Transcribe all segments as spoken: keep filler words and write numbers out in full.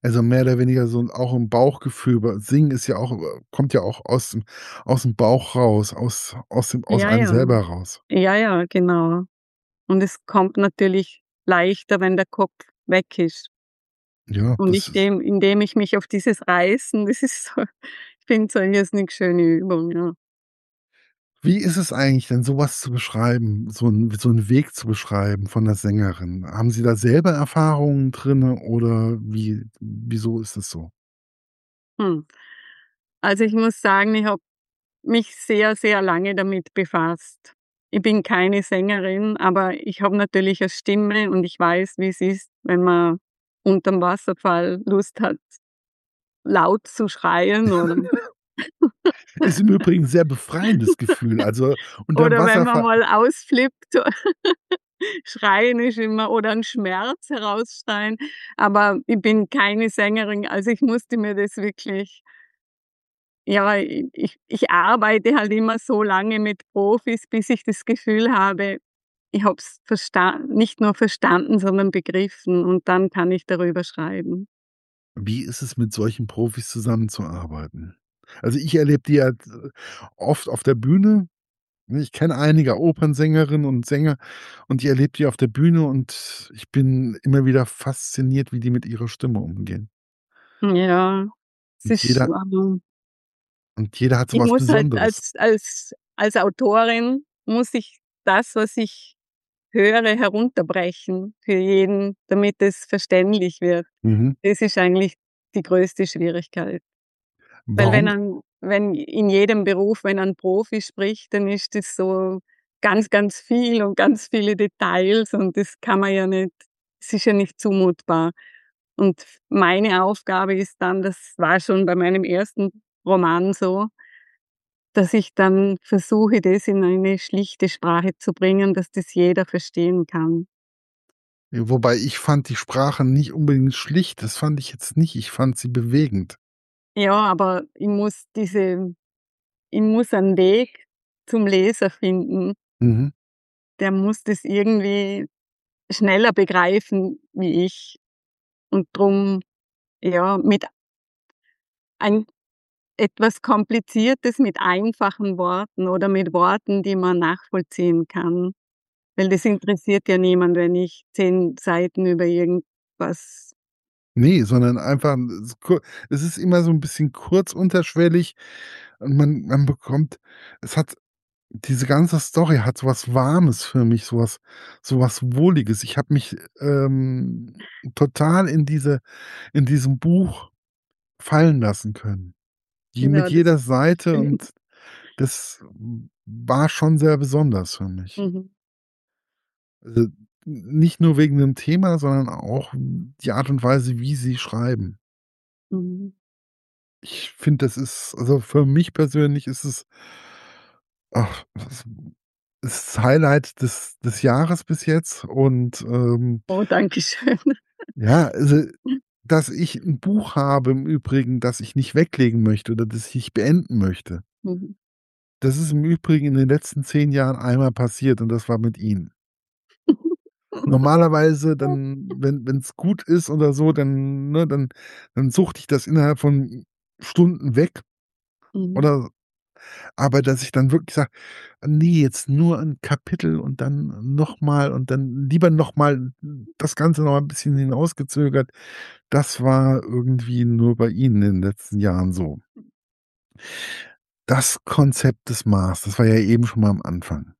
Also, mehr oder weniger so 'n auch 'n Bauchgefühl, weil Singen ist ja auch äh, kommt ja auch aus'm aus'm Bauch raus, aus aus dem aus Ja, einem ja. selber raus. Ja, ja, genau. Und es kommt natürlich leichter, wenn der Kopf weg ist. Ja, Und das ich ist dem indem ich mich auf dieses Reißen, das ist so ich finde so 'ne irrsinnig schöne Übung, ja. Wie ist es eigentlich denn, so was zu beschreiben, so 'n so 'n Weg zu beschreiben von 'ner Sängerin? Haben Sie da selber Erfahrungen drinne oder wie wieso ist es so? Hm. Also, ich muss sagen, ich habe mich sehr, sehr lange damit befasst. Ich bin keine Sängerin, aber ich habe natürlich 'ne Stimme und ich weiß, wie's ist, wenn man unterm Wasserfall Lust hat, laut zu schreien oder Ist im Übrigen sehr befreiendes Gefühl, also, unterm oder wenn man Wasserfall mal ausflippt. Schreien ist immer oder 'n Schmerz herausschreien, aber ich bin keine Sängerin, also, ich musste mir das wirklich ja, i ich ich arbeite halt immer so lange mit Profis, bis ich das Gefühl habe, ich habe es versta nicht nur verstanden, sondern begriffen und dann kann ich darüber schreiben. Wie ist es, mit solchen Profis zusammenzuarbeiten? Also, ich erlebe die ja d oft auf der Bühne, ne? Ich kenne einige Opernsängerinnen und Sänger und ich erlebe die auf der Bühne und ich bin immer wieder fasziniert, wie die mit ihrer Stimme umgehen. Ja, es Und ist jeder aber und jeder hat so Ich was muss halt Besonderes. als als als Autorin muss ich das, was ich höre, herunterbrechen für jeden, damit es verständlich wird. Mhm. Das ist eigentlich die größte Schwierigkeit. Weil wenn Warum ein wenn in jedem Beruf, wenn ein Profi spricht, dann ist das so ganz, ganz viel und ganz viele Details und das kann man ja nicht es ist ja nicht zumutbar. Und f meine Aufgabe ist dann das war schon bei meinem ersten Roman so dass ich dann versuche, das in eine schlichte Sprache zu bringen, dass das jeder verstehen kann. Ja, wobei ich fand die Sprache nicht unbedingt schlicht, das fand ich jetzt nicht. Ich fand sie bewegend. Ja, aber ich muss diese ich muss einen Weg zum Leser finden. Mhm. Der muss das irgendwie schneller begreifen wie ich. Und drum, ja, mit ein etwas Kompliziertes mit einfachen Worten oder mit Worten, die man nachvollziehen kann. Weil das interessiert ja niemand, wenn ich zehn Seiten über irgendwas Ne, sondern einfach s ku es ist immer so 'n bisschen kurz, unterschwellig und man man bekommt es hat diese ganze Story hat so was Warmes für mich, so was so was Wohliges. Ich habe mich, ähm, total in diese in diesem Buch fallen lassen können. Die mit Ja, das jeder ist Seite schön. und das w war schon sehr besonders für mich. Mhm. Also, n nicht nur wegen dem Thema, sondern auch die Art und Weise, wie Sie schreiben. Mhm. Ich finde, das ist also, für mich persönlich ist es ach, das ist das Highlight des des Jahres bis jetzt und, ähm Oh, danke schön. ja, also, dass ich 'n Buch habe im Übrigen, das ich nicht weglegen möchte oder das ich nicht beenden möchte. Mhm. Das ist im Übrigen in den letzten zehn Jahren einmal passiert und das war mit Ihnen. Normalerweise dann, wenn wenn's gut ist oder so, dann ne, dann dann suchte ich das innerhalb von Stunden weg Mhm. oder aber dass ich dann wirklich sage: „Ne, jetzt nur 'n Kapitel und dann noch mal und dann lieber noch mal das Ganze noch mal 'n bisschen hinausgezögert“, das war irgendwie nur bei Ihnen in den letzten Jahren so. Das Konzept des Ma's, das war ja eben schon mal am Anfang.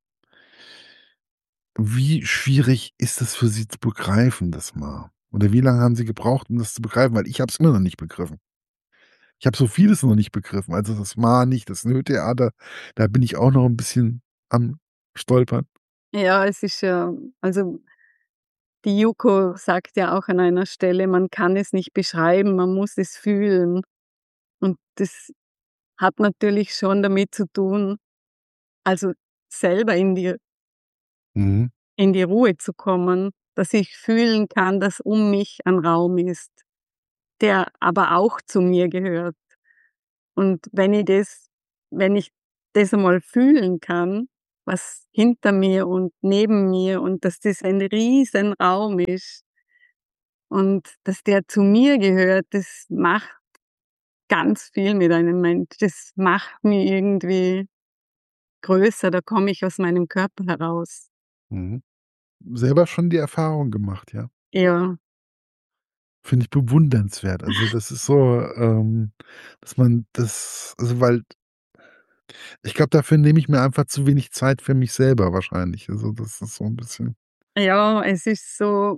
Wie schwierig ist es für Sie zu begreifen, das Ma? Oder wie lange haben Sie gebraucht, um das zu begreifen? Weil ich habe es immer noch nicht begriffen. Ich habe so vieles noch nicht begriffen, also, das Ma nicht, das Nö-Theater, da bin ich auch noch 'n bisschen am Stolpern. Ja, es ist ja also die Yuko sagt ja auch an einer Stelle: „Man kann es nicht beschreiben, man muss es fühlen.“ Und das hat natürlich schon damit zu tun also, selber in die Mhm. in die Ruhe zu kommen, dass ich fühlen kann, dass um mich ein Raum ist, der aber auch zu mir gehört. Und wenn ich das wenn ich das einmal fühlen kann, was hinter mir und neben mir und dass das ein Riesenraum ist Und dass der zu mir gehört, das macht ganz viel mit einem Mensch. Das macht mich irgendwie größer, da komme ich aus meinem Körper heraus. Mhm. Selber schon die Erfahrung gemacht, ja? Ja. Finde ich bewundernswert. Also, das ist so, ähm, dass man das also, weil ich glaube, dafür nehme ich mir einfach zu wenig Zeit für mich selber wahrscheinlich. Also, das ist so 'n bisschen Ja, es ist so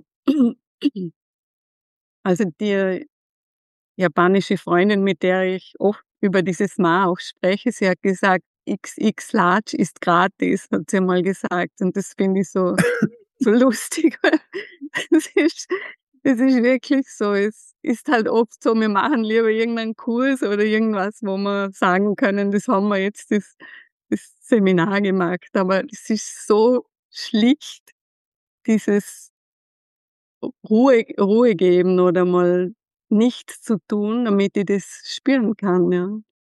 also, die japanische Freundin, mit der ich oft über dieses Ma auch spreche, sie hat gesagt: „XX Large ist gratis“, hat sie einmal gesagt. Und das finde ich so so lustig. Das ist das ist wirklich so. Es ist halt oft so, wir machen lieber irgendeinen Kurs oder irgendwas, wo wir sagen können: „Das haben wir jetzt das das Seminar gemacht.“ Aber es ist so schlicht, dieses Ruhe Ruhe geben oder mal nichts zu tun, damit ich das spüren kann, ja.